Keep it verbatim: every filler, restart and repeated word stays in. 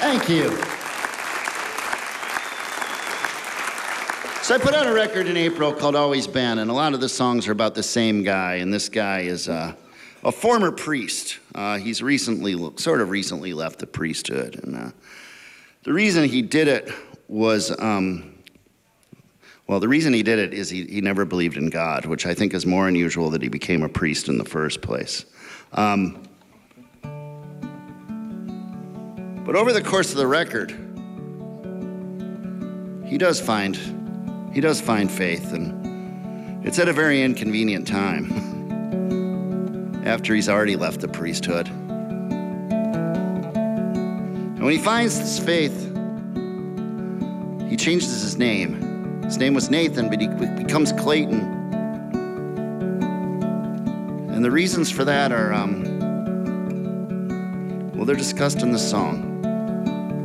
Thank you. So I put out a record in April called Always Been, and a lot of the songs are about the same guy, and this guy is uh, a former priest. Uh, he's recently, sort of recently left the priesthood, and uh, the reason he did it was, um, well, the reason he did it is he, he never believed in God, which I think is more unusual that he became a priest in the first place. Um, but over the course of the record, he does find He does find faith, and it's at a very inconvenient time, after he's already left the priesthood. And when he finds this faith, he changes his name. His name was Nathan, but he becomes Clayton. And the reasons for that are, um, well, they're discussed in the song.